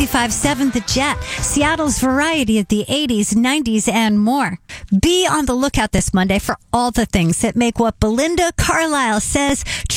95.7 The Jet, Seattle's variety of the 80s, 90s, and more. Be on the lookout this Monday for all the things that make what Belinda Carlisle says